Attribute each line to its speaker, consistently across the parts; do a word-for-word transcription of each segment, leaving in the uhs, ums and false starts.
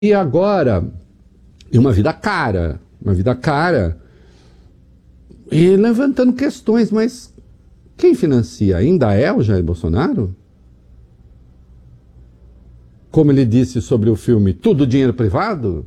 Speaker 1: E agora, é uma vida cara, uma vida cara, e levantando questões, mas quem financia ainda é o Jair Bolsonaro? Como ele disse sobre o filme Tudo Dinheiro Privado?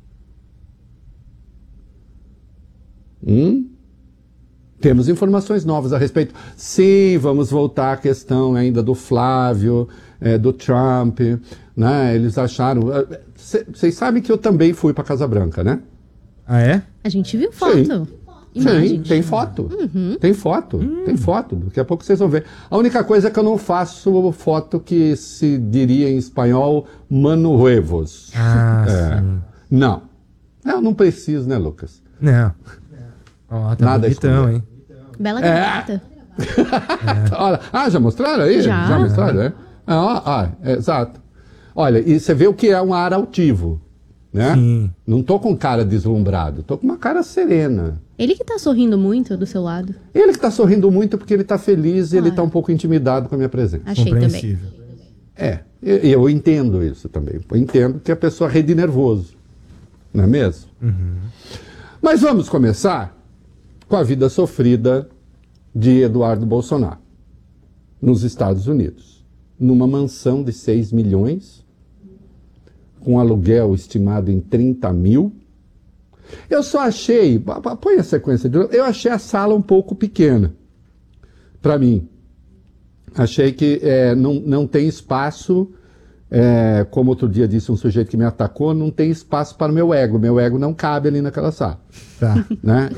Speaker 1: Hum? Temos informações novas a respeito. Sim, vamos voltar à questão ainda do Flávio, é, do Trump, né? Eles acharam... Vocês sabem que eu também fui para Casa Branca, né?
Speaker 2: Ah, é?
Speaker 3: A gente viu foto.
Speaker 1: Sim. Sim, tem foto. Uhum. Tem foto, hum. tem foto. Daqui a pouco vocês vão ver. A única coisa é que eu não faço foto que se diria em espanhol mano huevos.
Speaker 2: Ah,
Speaker 1: é.
Speaker 2: sim.
Speaker 1: Não. Eu não preciso, né, Lucas?
Speaker 2: Não. Ó, tá
Speaker 1: Nada
Speaker 2: bonitão, hein?
Speaker 3: Bela gravata.
Speaker 1: É. Olha, ah, já mostraram aí?
Speaker 3: Já.
Speaker 1: Já mostraram, né? Ah, ah, é, exato. Olha, e você vê o que é um ar altivo, né?
Speaker 2: Sim.
Speaker 1: Não tô com cara deslumbrado, tô com uma cara serena.
Speaker 3: Ele que tá sorrindo muito do seu lado.
Speaker 1: Ele que tá sorrindo muito porque ele tá feliz e
Speaker 3: Claro.
Speaker 1: ele tá um pouco intimidado com a minha presença.
Speaker 3: Achei também.
Speaker 2: Compreensível.
Speaker 1: É, eu, eu entendo isso também. Eu entendo que a pessoa ri de nervoso, não é mesmo?
Speaker 2: Uhum.
Speaker 1: Mas vamos começar com a vida sofrida de Eduardo Bolsonaro, nos Estados Unidos, numa mansão de seis milhões, com aluguel estimado em trinta mil. Eu só achei, põe a sequência de novo, eu achei a sala um pouco pequena, para mim. Achei que é, não, não tem espaço, é, como outro dia disse um sujeito que me atacou, não tem espaço para o meu ego, meu ego não cabe ali naquela sala.
Speaker 2: Tá.
Speaker 1: Né?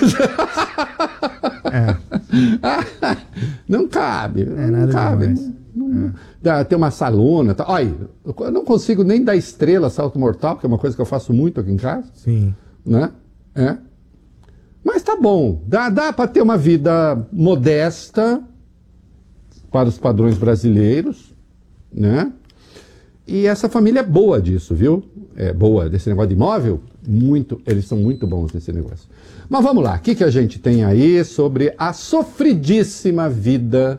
Speaker 2: É.
Speaker 1: Não cabe,
Speaker 2: É,
Speaker 1: não
Speaker 2: nada
Speaker 1: cabe.
Speaker 2: demais.
Speaker 1: Não, não, dá- tem uma salona, tá. Olha, eu não consigo nem dar estrela salto mortal, que é uma coisa que eu faço muito aqui em casa,
Speaker 2: Sim.
Speaker 1: né? É. Mas tá bom, dá, dá para ter uma vida modesta para os padrões brasileiros, né? E essa família é boa disso, viu? É boa desse negócio de imóvel, muito, eles são muito bons nesse negócio. Mas vamos lá, o que, que a gente tem aí sobre a sofridíssima vida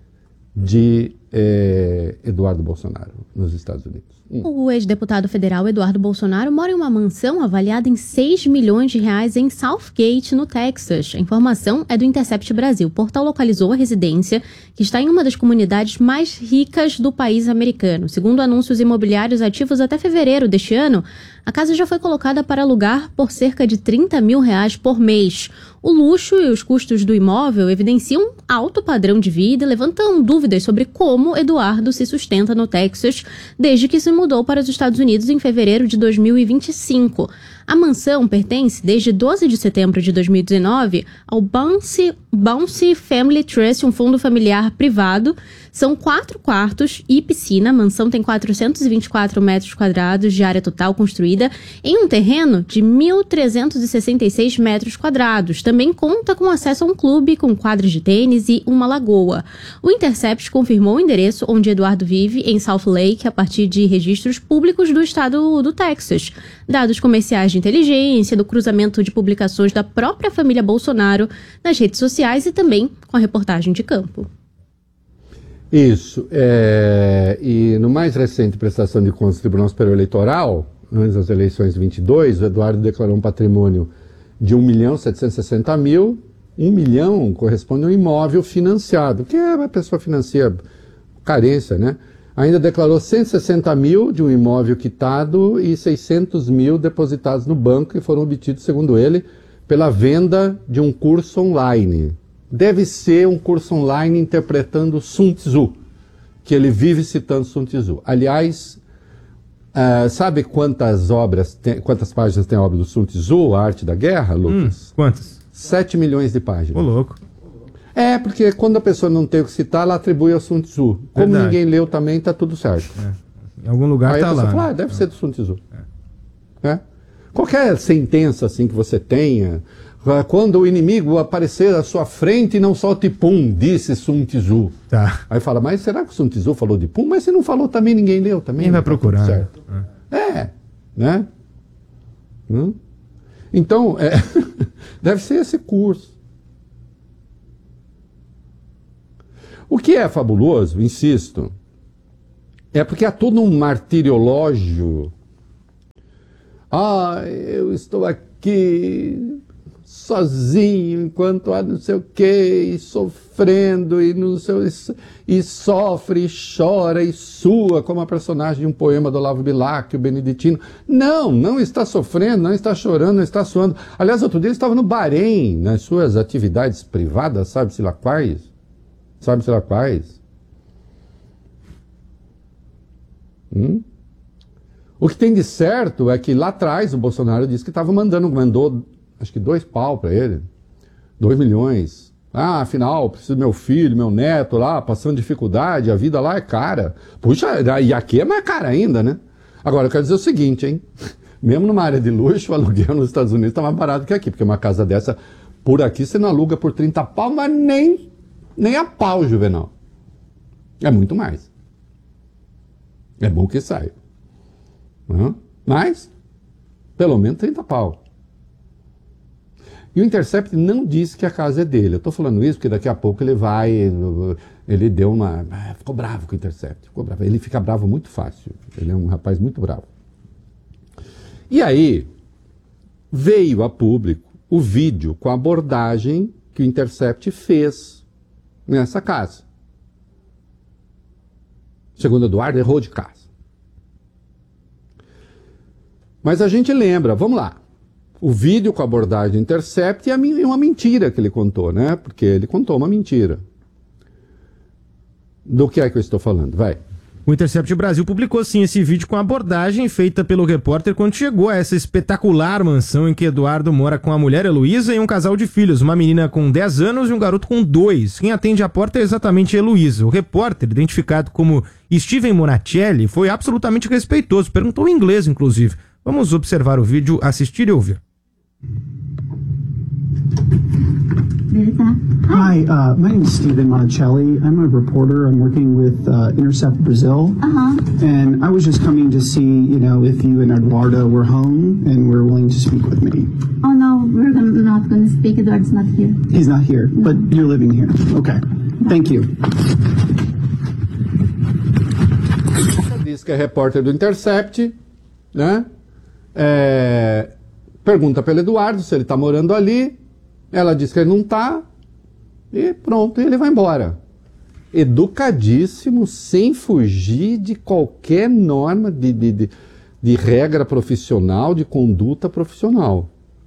Speaker 1: de eh, Eduardo Bolsonaro nos Estados Unidos? Hum.
Speaker 3: O ex-deputado federal Eduardo Bolsonaro mora em uma mansão avaliada em seis milhões de reais em Southgate, no Texas. A informação é do Intercept Brasil. O portal localizou a residência, que está em uma das comunidades mais ricas do país americano. Segundo anúncios imobiliários ativos até fevereiro deste ano, a casa já foi colocada para alugar por cerca de trinta mil reais por mês. O luxo e os custos do imóvel evidenciam alto padrão de vida e levantam dúvidas sobre como Eduardo se sustenta no Texas desde que se mudou para os Estados Unidos em fevereiro de dois mil e vinte e cinco. A mansão pertence desde doze de setembro de dois mil e dezenove ao Bouncy, Bouncy Family Trust, um fundo familiar privado. São quatro quartos e piscina. A mansão tem quatrocentos e vinte e quatro metros quadrados de área total construída em um terreno de mil trezentos e sessenta e seis metros quadrados. Também conta com acesso a um clube com quadras de tênis e uma lagoa. O Intercept confirmou o endereço onde Eduardo vive, em South Lake, a partir de registros públicos do estado do Texas. Dados comerciais de inteligência, do cruzamento de publicações da própria família Bolsonaro nas redes sociais e também com a reportagem de campo.
Speaker 1: Isso. É, e no mais recente prestação de contas do Tribunal Superior Eleitoral, antes das eleições de vinte e dois, o Eduardo declarou um patrimônio de um milhão setecentos e sessenta mil. Um milhão corresponde a um imóvel financiado, que é uma pessoa financia carência, né? Ainda declarou cento e sessenta mil de um imóvel quitado e seiscentos mil depositados no banco, que foram obtidos, segundo ele, pela venda de um curso online. Deve ser um curso online interpretando Sun Tzu, que ele vive citando Sun Tzu. Aliás, uh, sabe quantas obras, tem, quantas páginas tem a obra do Sun Tzu, A Arte da Guerra, Lucas?
Speaker 2: Hum, quantas?
Speaker 1: Sete milhões de páginas.
Speaker 2: Ô, louco.
Speaker 1: É, porque quando a pessoa não tem o que citar, ela atribui ao Sun Tzu. Como
Speaker 2: Verdade.
Speaker 1: ninguém leu também, tá tudo certo.
Speaker 2: É. Em algum lugar
Speaker 1: Aí
Speaker 2: tá
Speaker 1: a pessoa
Speaker 2: lá.
Speaker 1: fala,
Speaker 2: né?
Speaker 1: ah, deve ser do Sun Tzu. É. Qualquer sentença assim que você tenha, ah, quando o inimigo aparecer à sua frente, não solte pum, disse Sun Tzu.
Speaker 2: Tá.
Speaker 1: Aí fala, mas será que o Sun Tzu falou de pum? Mas se não falou também, ninguém leu também.
Speaker 2: Quem vai
Speaker 1: tá tudo
Speaker 2: procurar?
Speaker 1: certo.
Speaker 2: Né?
Speaker 1: É, né? Hum? Então, é, deve ser esse curso. O que é fabuloso, insisto, é porque há todo um martiriológio Ah, eu estou aqui sozinho, enquanto há não sei o quê, e sofrendo, e, não sei, e sofre, e chora, e sua, como a personagem de um poema do Olavo Bilac, o beneditino. Não, não está sofrendo, não está chorando, não está suando. Aliás, outro dia ele estava no Bahrein, nas suas atividades privadas, sabe-se lá quais? Sabe-se lá quais? Hum? O que tem de certo é que lá atrás o Bolsonaro disse que estava mandando, mandou acho que dois pau para ele, dois milhões. Ah, afinal, preciso do meu filho, meu neto lá, passando dificuldade, a vida lá é cara. Puxa, e aqui é mais cara ainda, né? Agora, eu quero dizer o seguinte, hein? Mesmo numa área de luxo, o aluguel nos Estados Unidos está mais barato que aqui, porque uma casa dessa, por aqui, você não aluga por trinta pau, mas nem, nem a pau, Juvenal. É muito mais. É bom que saia. Uhum. Mas, pelo menos trinta pau. E o Intercept não disse que a casa é dele. Eu estou falando isso porque daqui a pouco ele vai... Ele deu uma... Ficou bravo com o Intercept. Ficou bravo. Ele fica bravo muito fácil. Ele é um rapaz muito bravo. E aí, veio a público o vídeo com a abordagem que o Intercept fez nessa casa. Segundo Eduardo, errou de casa. Mas a gente lembra, vamos lá. O vídeo com a abordagem do Intercept e uma mentira que ele contou, né? Porque ele contou uma mentira. Do que é que eu estou falando? Vai.
Speaker 2: O Intercept Brasil publicou sim esse vídeo com a abordagem feita pelo repórter quando chegou a essa espetacular mansão em que Eduardo mora com a mulher Heloísa e um casal de filhos, uma menina com dez anos e um garoto com dois. Quem atende a porta é exatamente a Heloísa. O repórter, identificado como Steven Monatelli, foi absolutamente respeitoso, perguntou em inglês, inclusive. Vamos observar o vídeo, assistir e ouvir.
Speaker 4: Hi, uh, my name is Stephen Monticelli. I'm a reporter. I'm working with uh, Intercept Brazil.
Speaker 5: Uh-huh.
Speaker 4: And I was just coming to see, you know, if you and Eduardo were home and were willing to speak with me.
Speaker 5: Oh, no, we're gonna, not going to speak. Eduardo's not here.
Speaker 4: He's not here, but you're living here. Okay. Thank you.
Speaker 1: Diz que é repórter do Intercept, né? É... Pergunta pelo Eduardo se ele está morando ali. Ela diz que ele não está. E pronto, ele vai embora. Educadíssimo, sem fugir de qualquer norma de, de, de, de regra profissional, de conduta profissional.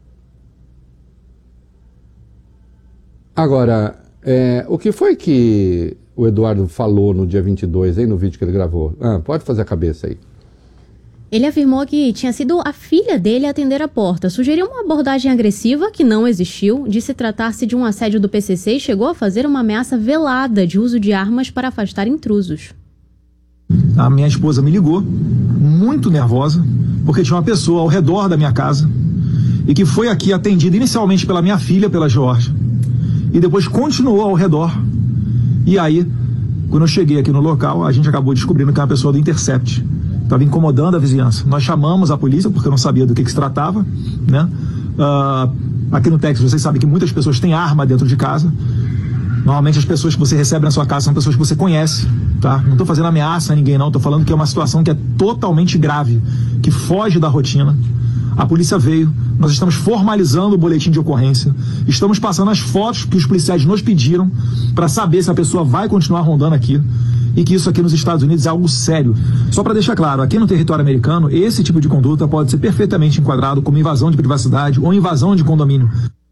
Speaker 1: Agora, é, o que foi que o Eduardo falou no dia vinte e dois, aí no vídeo que ele gravou? Ah, pode fazer a cabeça aí.
Speaker 3: Ele afirmou que tinha sido a filha dele a atender a porta, sugeriu uma abordagem agressiva que não existiu, disse tratar-se de um assédio do P C C e chegou a fazer uma ameaça velada de uso de armas para afastar intrusos.
Speaker 6: A minha esposa me ligou, muito nervosa, porque tinha uma pessoa ao redor da minha casa e que foi aqui atendida inicialmente pela minha filha, pela Georgia, e depois continuou ao redor. E aí, quando eu cheguei aqui no local, a gente acabou descobrindo que era uma pessoa do Intercept. Estava incomodando a vizinhança. Nós chamamos a polícia, porque eu não sabia do que, que se tratava, né? Uh, aqui no Texas, vocês sabem que muitas pessoas têm arma dentro de casa. Normalmente as pessoas que você recebe na sua casa são pessoas que você conhece, tá? Não estou fazendo ameaça a ninguém, não. Estou falando que é uma situação que é totalmente grave, que foge da rotina. A polícia veio, nós estamos formalizando o boletim de ocorrência, estamos passando as fotos que os policiais nos pediram para saber se a pessoa vai continuar rondando aqui. E que isso aqui nos Estados Unidos é algo sério. Só para deixar claro, aqui no território americano, esse tipo de conduta pode ser perfeitamente enquadrado como invasão de privacidade ou invasão de condomínio.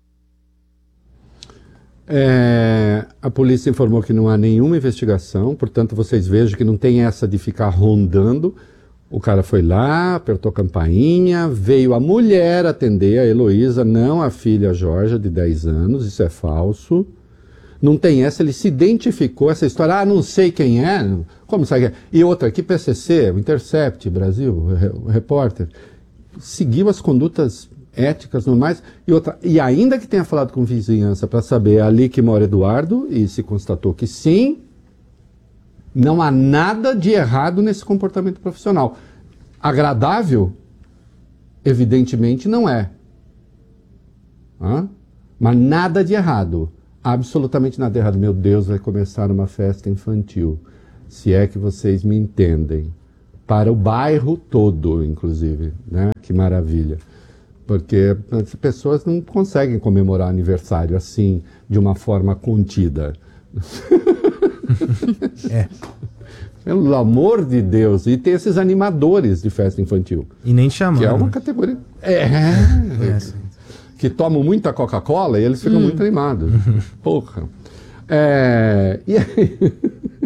Speaker 1: É, a polícia informou que não há nenhuma investigação, portanto vocês vejam que não tem essa de ficar rondando. O cara foi lá, apertou a campainha, veio a mulher atender, a Heloísa, não a filha a Georgia, de dez anos, isso é falso. Não tem essa, ele se identificou, essa história, ah, não sei quem é, como sabe quem é? E outra, aqui P C C, o Intercept, Brasil, o repórter, seguiu as condutas éticas normais, e outra, e ainda que tenha falado com vizinhança para saber ali que mora Eduardo, e se constatou que sim, não há nada de errado nesse comportamento profissional. Agradável? Evidentemente não é. Hã? Mas nada de errado. Absolutamente nada errado. Meu Deus, vai começar uma festa infantil. Se é que vocês me entendem. para o bairro todo, inclusive, né? Que maravilha. Porque as pessoas não conseguem comemorar aniversário assim, de uma forma contida.
Speaker 2: É.
Speaker 1: Pelo amor de Deus. E tem esses animadores de festa infantil.
Speaker 2: E nem chamando.
Speaker 1: Que é uma categoria... É,
Speaker 2: É.
Speaker 1: que tomam muita Coca-Cola e eles ficam
Speaker 3: Hum.
Speaker 1: muito animados. Porra. É, e aí...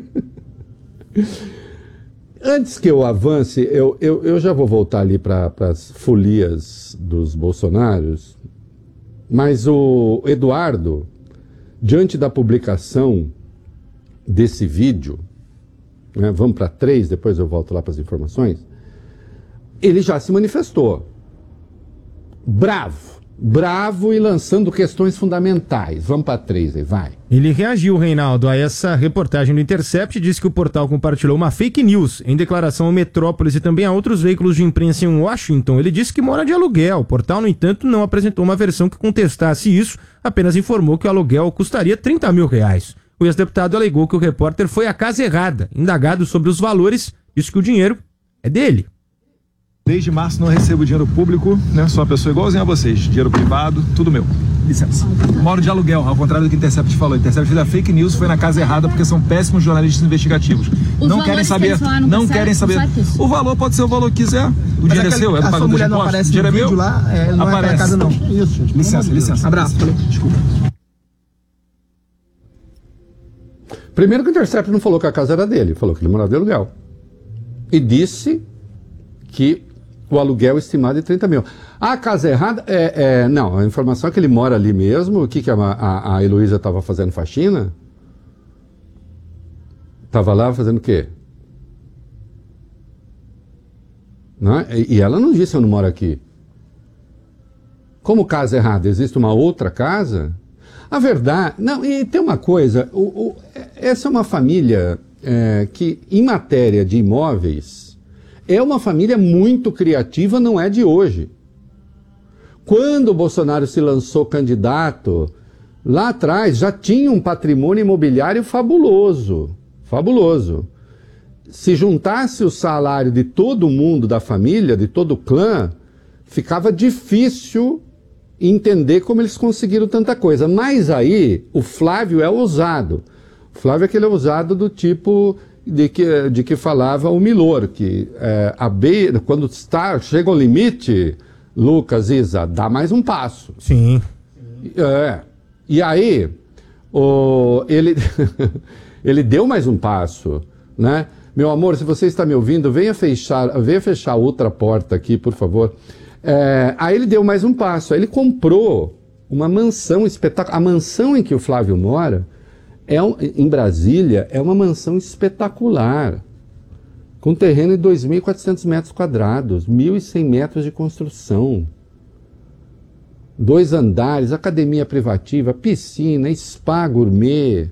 Speaker 1: Antes que eu avance, eu, eu, eu já vou voltar ali para as folias dos bolsonaros, mas o Eduardo, diante da publicação desse vídeo, né, vamos para três, depois eu volto lá para as informações, ele já se manifestou. Bravo. Bravo e lançando questões fundamentais. Vamos para três aí, vai.
Speaker 2: Ele reagiu, Reinaldo, a essa reportagem do Intercept, disse que o portal compartilhou uma fake news em declaração ao Metrópolis e também a outros veículos de imprensa em Washington. Ele disse que mora de aluguel. O portal, no entanto, não apresentou uma versão que contestasse isso, apenas informou que o aluguel custaria trinta mil reais. O ex-deputado alegou que o repórter foi à casa errada. Indagado sobre os valores, disse que o dinheiro é dele.
Speaker 6: Desde março não recebo dinheiro público, né? Sou uma pessoa igualzinha a vocês. Dinheiro privado, tudo meu. Licença. Moro de aluguel, ao contrário do que o Intercept falou. O Intercept fez a fake news, foi na casa errada porque são péssimos jornalistas investigativos.
Speaker 5: Os
Speaker 6: não querem
Speaker 5: valores que
Speaker 6: saber,
Speaker 5: eles falaram
Speaker 6: não
Speaker 5: tá
Speaker 6: querem
Speaker 5: certo,
Speaker 6: saber.
Speaker 5: são certos?
Speaker 6: O valor pode ser o valor que quiser. O
Speaker 7: Mas
Speaker 6: dinheiro é
Speaker 7: aquela-
Speaker 6: seu, é do
Speaker 7: a sua
Speaker 6: pagador de
Speaker 7: mulher não
Speaker 6: impostos.
Speaker 7: aparece
Speaker 6: O dinheiro
Speaker 7: no
Speaker 6: é meu.
Speaker 7: vídeo lá, é, não é pra casa não.
Speaker 6: Isso, gente. Licença, licença.
Speaker 7: Abraço. Falou.
Speaker 6: Desculpa.
Speaker 1: Primeiro que o Intercept não falou que a casa era dele, falou que ele morava de aluguel. E disse que o aluguel estimado é trinta mil. A casa errada, é, é, não, a informação é que ele mora ali mesmo. O que, que a, a, a Heloísa estava fazendo faxina? Estava lá fazendo o quê? Não é? E, e ela não disse eu não moro aqui. Como casa errada? Existe uma outra casa? A verdade... Não, e tem uma coisa, o, o, essa é uma família é, que, em matéria de imóveis, é uma família muito criativa, não é de hoje. Quando o Bolsonaro se lançou candidato, lá atrás já tinha um patrimônio imobiliário fabuloso, fabuloso. Se juntasse o salário de todo mundo da família, de todo o clã, ficava difícil entender como eles conseguiram tanta coisa. Mas aí, o Flávio é ousado. O Flávio é aquele ousado do tipo... De que, de que falava o Milor, que é, a beira, quando está, chega ao limite, Lucas, Isa, dá mais um passo.
Speaker 2: Sim.
Speaker 1: É, e aí, o, ele, ele deu mais um passo, né? Meu amor, se você está me ouvindo, venha fechar, venha fechar outra porta aqui, por favor. É, aí ele deu mais um passo, aí ele comprou uma mansão espetacular. A mansão em que o Flávio mora, É um, em Brasília, é uma mansão espetacular, com terreno de dois mil e quatrocentos metros quadrados, mil e cem metros de construção, dois andares, academia privativa, piscina, spa gourmet.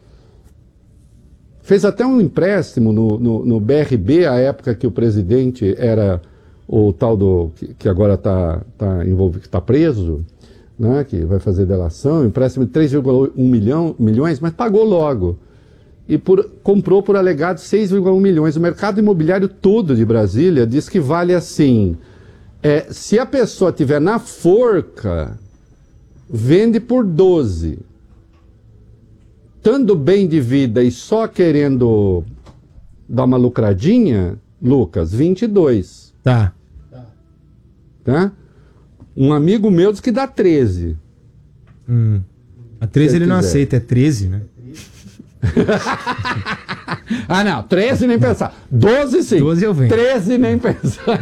Speaker 1: Fez até um empréstimo no, no, no B R B, a época que o presidente era o tal do, que, que agora está tá envolvido, que está preso, né, que vai fazer delação, empréstimo de três vírgula um milhão, milhões, mas pagou logo. E por, comprou por alegado seis vírgula um milhões. O mercado imobiliário todo de Brasília diz que vale assim. É, se a pessoa tiver na forca, vende por doze. Estando bem de vida e só querendo dar uma lucradinha, Lucas, vinte e dois.
Speaker 2: Tá.
Speaker 1: Tá? Um amigo meu diz que dá treze.
Speaker 2: Hum. A treze
Speaker 1: Se
Speaker 2: ele não
Speaker 1: quiser.
Speaker 2: aceita, é treze, né?
Speaker 1: Ah, não, treze nem pensar. doze sim.
Speaker 2: doze eu venho.
Speaker 1: treze nem pensar.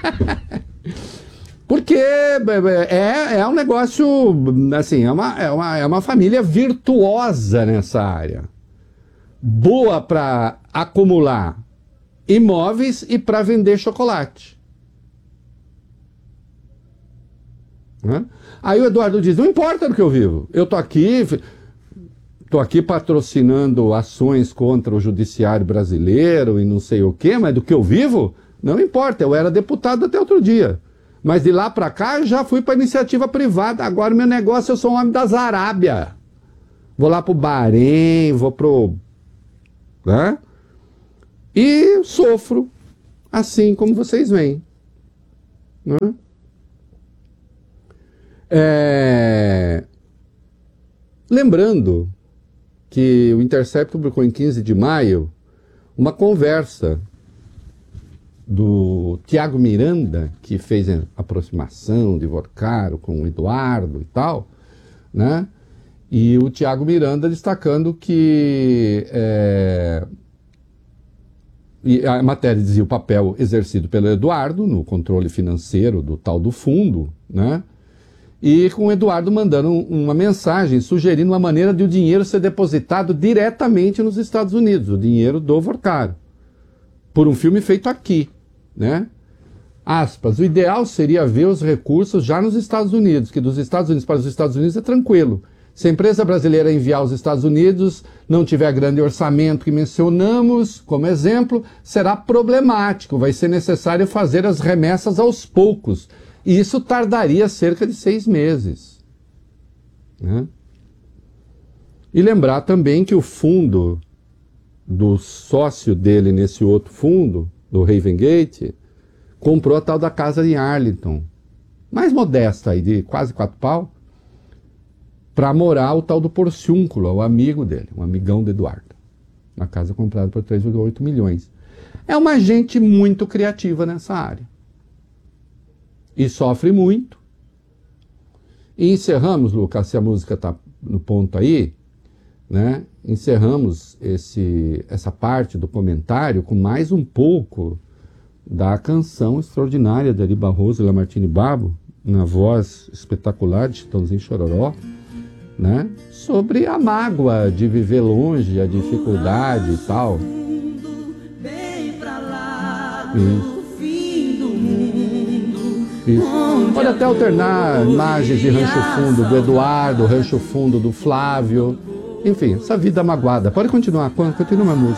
Speaker 1: Porque é, é um negócio, assim, é uma, é, uma, é uma família virtuosa nessa área. Boa para acumular imóveis e para vender chocolate. Né? Aí o Eduardo diz, não importa do que eu vivo, eu tô aqui, tô aqui patrocinando ações contra o judiciário brasileiro e não sei o quê, mas do que eu vivo, não importa, eu era deputado até outro dia, mas de lá para cá eu já fui para iniciativa privada, agora meu negócio, eu sou um homem das Arábia, vou lá pro Bahrein, vou pro... Né? E sofro assim como vocês veem. Né? É... Lembrando que o Intercept publicou em quinze de maio uma conversa do Tiago Miranda, que fez a aproximação de Vorcaro com o Eduardo e tal, né? E o Tiago Miranda destacando que é, e a matéria dizia o papel exercido pelo Eduardo no controle financeiro do tal do fundo, né? E com o Eduardo mandando uma mensagem sugerindo uma maneira de o dinheiro ser depositado diretamente nos Estados Unidos, o dinheiro do Vorcaro, por um filme feito aqui, né? Aspas, o ideal seria ver os recursos já nos Estados Unidos, que dos Estados Unidos para os Estados Unidos é tranquilo. Se a empresa brasileira enviar aos Estados Unidos, não tiver grande orçamento que mencionamos como exemplo, será problemático, vai ser necessário fazer as remessas aos poucos. E isso tardaria cerca de seis meses. Né? E lembrar também que o fundo do sócio dele nesse outro fundo, do Raven Gate, comprou a tal da casa em Arlington, mais modesta aí, de quase quatro pau, para morar o tal do Porciúncula, o amigo dele, um amigão do Eduardo. Uma casa comprada por três vírgula oito milhões. É uma gente muito criativa nessa área. E sofre muito. E encerramos, Lucas, se a música está no ponto aí, né? Encerramos esse, essa parte do comentário com mais um pouco da canção extraordinária de Ari Barroso e Lamartine Babo, na voz espetacular de Chitãozinho Chororó, né? Sobre a mágoa de viver longe, a dificuldade e tal. Isso. Isso. Pode até alternar imagens de Rancho Fundo do Eduardo, Rancho Fundo do Flávio. Enfim, essa vida magoada. Pode continuar, continua a música.